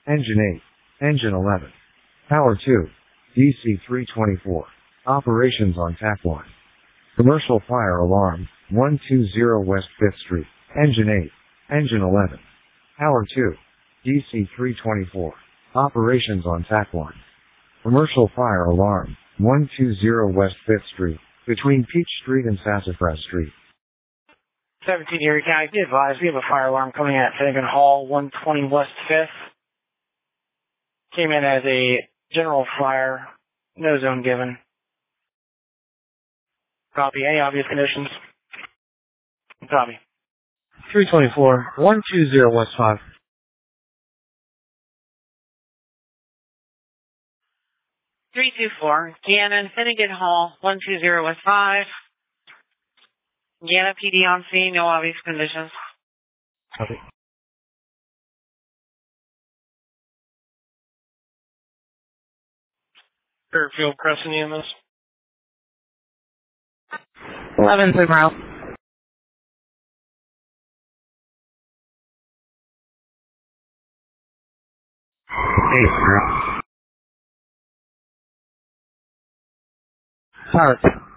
Engine 8. Engine 11. Power 2. DC-324. Operations on TAC 1. Commercial fire alarm, 120 West 5th Street. Engine 8. Engine 11. Power 2. DC-324. Operations on TAC 1. Commercial fire alarm, 120 West 5th Street, between Peach Street and Sassafras Street. 17 Erie County, be advised, we have a fire alarm coming at Finnegan Hall, 120 West 5th. Came in as a general fire, no zone given. Copy. Any obvious conditions? Copy. 324, 120 West 5. 324, Gannon, Finnegan Hall, 120 West 5. Gannon PD on scene, no obvious conditions. Copy. Fairfield Crescent EMS. 11 Monroe. Pirate.